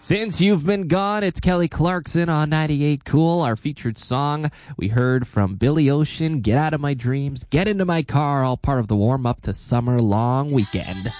Since You've Been Gone, it's Kelly Clarkson on 98 Cool. Our featured song we heard from Billy Ocean, Get Out of My Dreams, Get Into My Car, all part of the warm-up to Summer Long Weekend.